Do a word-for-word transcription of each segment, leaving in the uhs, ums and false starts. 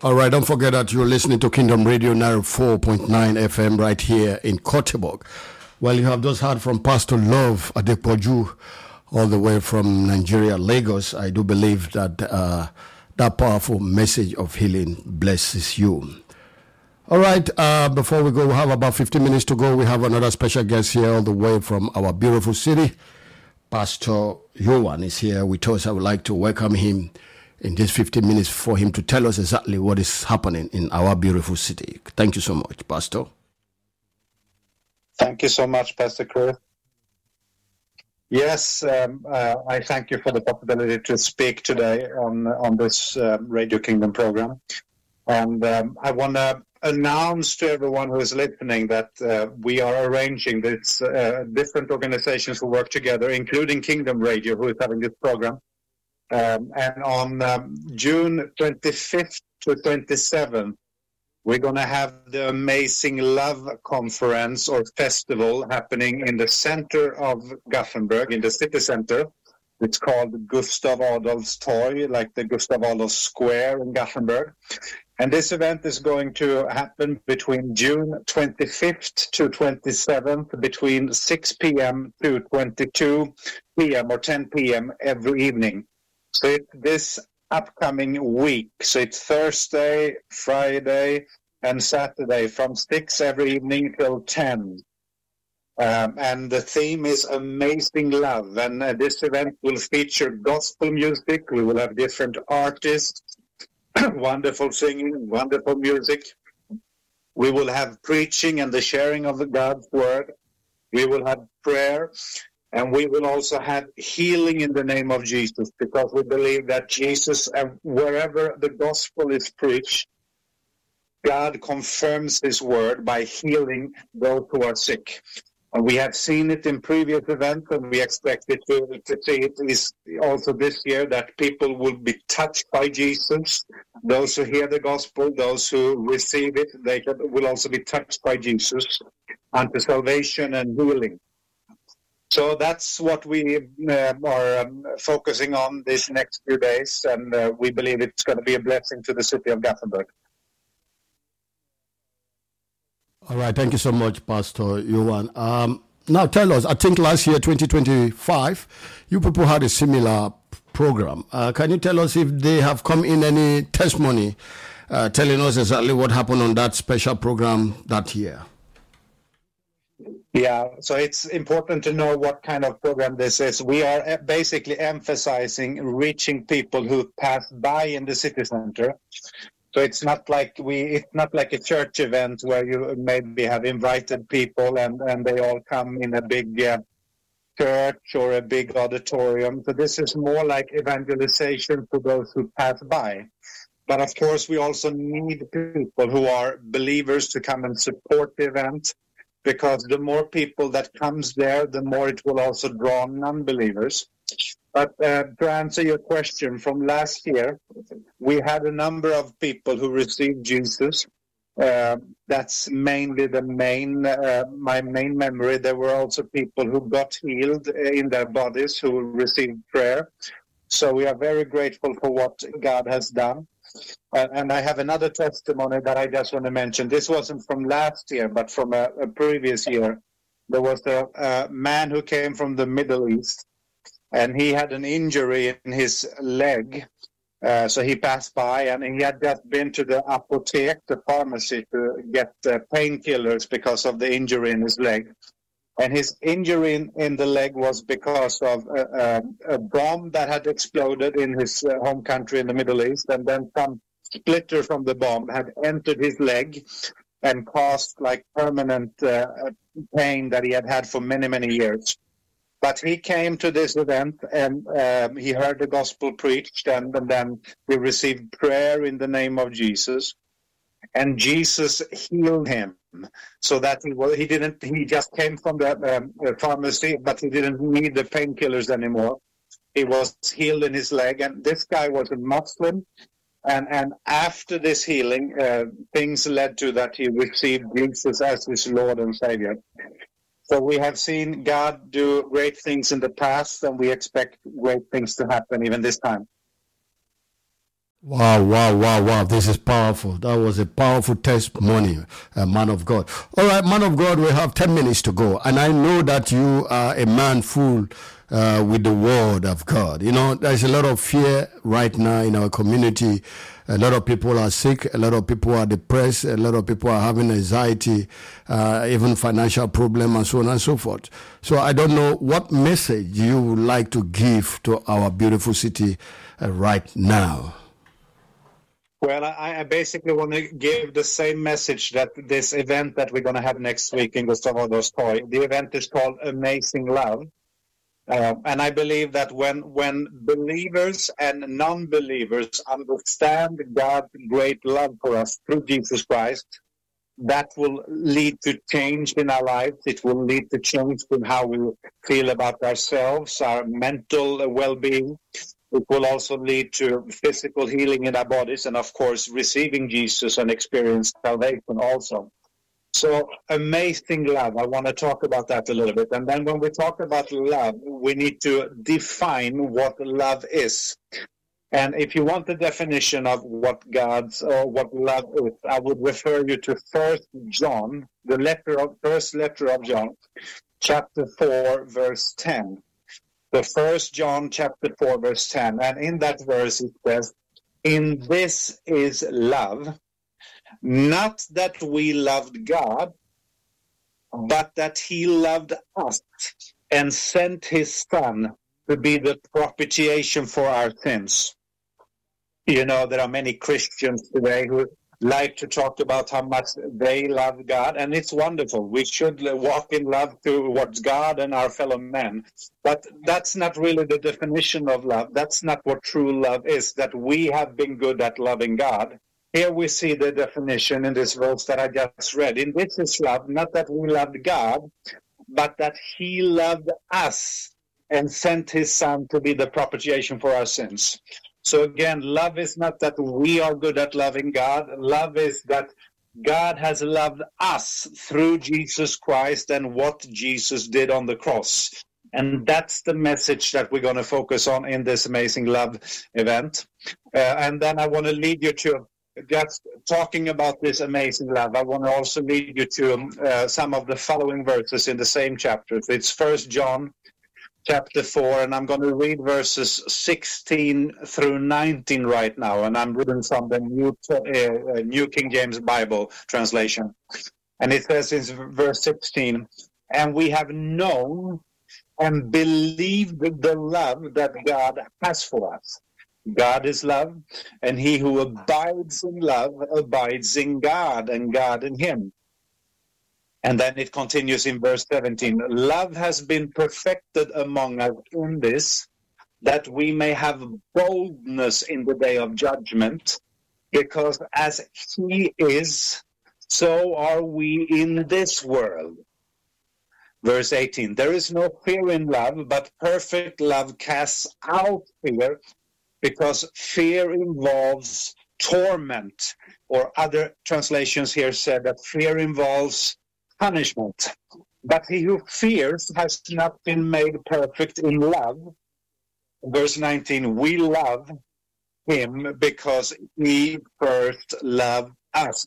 All right, don't forget that you're listening to Kingdom Radio ninety-four point nine F M right here in Kotibok. Well, you have just heard from Pastor Love Adepoju, all the way from Nigeria, Lagos. I do believe that uh, that powerful message of healing blesses you. All right, uh, before we go, we have about fifteen minutes to go. We have another special guest here all the way from our beautiful city. Pastor Yohan is here with us. I would like to welcome him in this fifteen minutes for him to tell us exactly what is happening in our beautiful city. Thank you so much, Pastor. Thank you so much, Pastor Chris. Yes, um, uh, I thank you for the possibility to speak today on on this uh, Radio Kingdom program. And um, I want to announce to everyone who is listening that uh, we are arranging this uh, different organizations who work together, including Kingdom Radio, who is having this program. Um, and on um, June twenty-fifth to twenty-seventh, we're going to have the Amazing Love Conference or Festival happening in the center of Gothenburg, in the city center. It's called Gustav Adolfs Torg, like the Gustav Adolf Square in Gothenburg. And this event is going to happen between June twenty-fifth to twenty-seventh, between six p.m. to twenty-two p.m. or ten p.m. every evening. So it's this upcoming week. So it's Thursday, Friday, and Saturday from six every evening till ten. Um, and the theme is Amazing Love. And uh, this event will feature gospel music. We will have different artists, wonderful singing, wonderful music. We will have preaching and the sharing of the God's word. We will have prayer. And we will also have healing in the name of Jesus, because we believe that Jesus, and wherever the gospel is preached, God confirms his word by healing those who are sick. And we have seen it in previous events, and we expect it to, to see it is also this year, that people will be touched by Jesus. Those who hear the gospel, those who receive it, they will also be touched by Jesus unto salvation and healing. So that's what we uh, are um, focusing on these next few days, and uh, we believe it's going to be a blessing to the city of Gothenburg. All right, thank you so much, Pastor Yohan. Um, now tell us, I think last year, twenty twenty-five, you people had a similar program. Uh, can you tell us if they have come in any testimony uh, telling us exactly what happened on that special program that year? Yeah, so it's important to know what kind of program this is. We are basically emphasizing reaching people who pass by in the city center. So it's not like we, it's not like a church event where you maybe have invited people and, and they all come in a big uh, church or a big auditorium. So this is more like evangelization for those who pass by. But of course, we also need people who are believers to come and support the event, because the more people that comes there, the more it will also draw non-believers. But uh, to answer your question, from last year, we had a number of people who received Jesus. Uh, that's mainly the main, uh, my main memory. There were also people who got healed in their bodies, who received prayer. So we are very grateful for what God has done. Uh, and I have another testimony that I just want to mention. This wasn't from last year, but from a, a previous year. There was a, a man who came from the Middle East, and he had an injury in his leg. Uh, so he passed by, and he had just been to the apotheke, the pharmacy, to get uh, painkillers because of the injury in his leg. And his injury in, in the leg was because of a, a, a bomb that had exploded in his uh, home country in the Middle East, and then some splitter from the bomb had entered his leg and caused like permanent uh, pain that he had had for many, many years. But he came to this event, and um, he heard the gospel preached, and, and then he received prayer in the name of Jesus. And Jesus healed him, so that he was, he didn't, he just came from the um, pharmacy, but he didn't need the painkillers anymore. He was healed in his leg, and this guy was a Muslim. And, and after this healing, uh, things led to that he received Jesus as his Lord and Savior. So we have seen God do great things in the past, and we expect great things to happen even this time. Wow, wow, wow, wow. This is powerful. That was a powerful testimony, uh, man of God. All right, man of God, we have ten minutes to go. And I know that you are a man full uh, with the word of God. You know, there's a lot of fear right now in our community. A lot of people are sick. A lot of people are depressed. A lot of people are having anxiety, uh, even financial problem, and so on and so forth. So I don't know what message you would like to give to our beautiful city uh, right now. Well, I, I basically want to give the same message that this event that we're going to have next week in Gustavo Adolfs Torg. The event is called Amazing Love. Uh, and I believe that when when believers and non-believers understand God's great love for us through Jesus Christ, that will lead to change in our lives. It will lead to change in how we feel about ourselves, our mental well-being. It will also lead to physical healing in our bodies and, of course, receiving Jesus and experience salvation also. So, amazing love. I want to talk about that a little bit. And then when we talk about love, we need to define what love is. And if you want the definition of what God's or what love is, I would refer you to First John, the letter of first letter of John, chapter four, verse ten. The First John chapter four, verse ten. And in that verse it says, "In this is love, not that we loved God, but that he loved us and sent his Son to be the propitiation for our sins." You know, there are many Christians today who like to talk about how much they love God, and it's wonderful. We should walk in love towards God and our fellow men. But that's not really the definition of love. That's not what true love is, that we have been good at loving God. Here we see the definition in this verse that I just read. In this is love, not that we loved God, but that he loved us and sent his Son to be the propitiation for our sins. So again, love is not that we are good at loving God. Love is that God has loved us through Jesus Christ and what Jesus did on the cross. And that's the message that we're going to focus on in this Amazing Love event. Uh, and then I want to lead you to, just talking about this amazing love, I want to also lead you to uh, some of the following verses in the same chapter. It's First John chapter four, and I'm going to read verses sixteen through nineteen right now, and I'm reading from the New, uh, New King James Bible translation. And it says in verse sixteen, "And we have known and believed the love that God has for us. God is love, and he who abides in love abides in God, and God in him." And then it continues in verse seventeen. "Love has been perfected among us in this, that we may have boldness in the day of judgment, because as he is, so are we in this world." Verse eighteen. "There is no fear in love, but perfect love casts out fear, because fear involves torment." Or other translations here said that fear involves punishment. "But he who fears has not been made perfect in love." Verse nineteen, "We love him because he first loved us."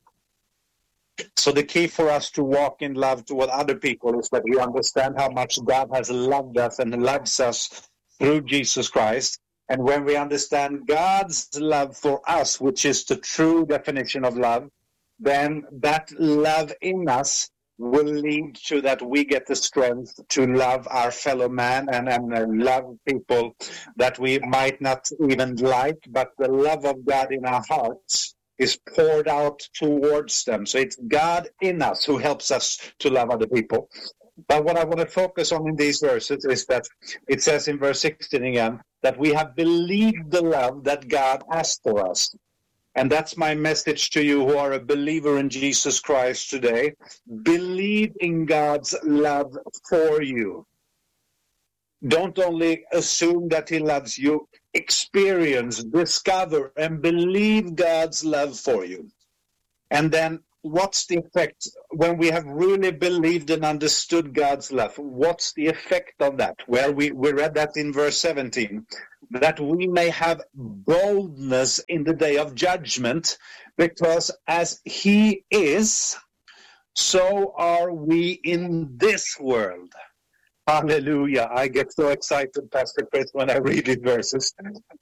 So the key for us to walk in love toward other people is that we understand how much God has loved us and loves us through Jesus Christ. And when we understand God's love for us, which is the true definition of love, then that love in us will lead to that we get the strength to love our fellow man and, and uh, love people that we might not even like, but the love of God in our hearts is poured out towards them. So it's God in us who helps us to love other people. But what I want to focus on in these verses is that it says in verse sixteen again, that we have believed the love that God has for us. And that's my message to you who are a believer in Jesus Christ today. Believe in God's love for you. Don't only assume that he loves you. Experience, discover, and believe God's love for you. And then what's the effect when we have really believed and understood God's love? What's the effect of that? Well, we, we read that in verse seventeen, that we may have boldness in the day of judgment, because as he is, so are we in this world. Hallelujah. I get so excited, Pastor Chris, when I read these verses.